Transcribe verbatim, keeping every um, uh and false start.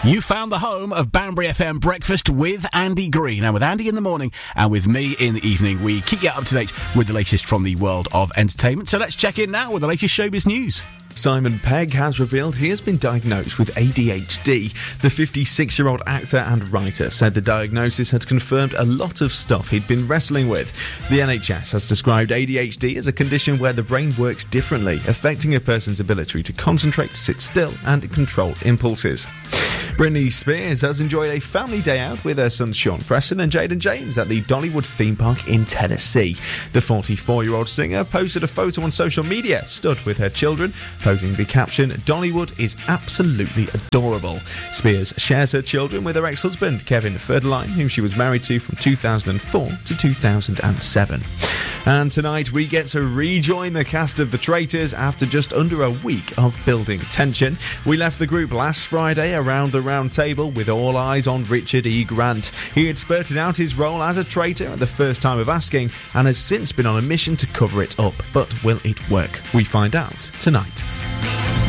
You found the home of Banbury F M Breakfast with Andy Green. And with Andy in the morning and with me in the evening, we keep you up to date with the latest from the world of entertainment. So let's check in now with the latest showbiz news. Simon Pegg has revealed he has been diagnosed with A D H D. The fifty-six-year-old actor and writer said the diagnosis had confirmed a lot of stuff he'd been wrestling with. The N H S has described A D H D as a condition where the brain works differently, affecting a person's ability to concentrate, sit still, and control impulses. Britney Spears has enjoyed a family day out with her sons Sean Preston and Jaden James at the Dollywood theme park in Tennessee. The forty-four-year-old singer posted a photo on social media, stood with her children, posing the caption, "Dollywood is absolutely adorable." Spears shares her children with her ex-husband, Kevin Federline, whom she was married to from two thousand four to two thousand seven. And tonight we get to rejoin the cast of The Traitors after just under a week of building tension. We left the group last Friday around the round table with all eyes on Richard E. Grant. He had spurted out his role as a traitor at the first time of asking and has since been on a mission to cover it up. But will it work? We find out tonight.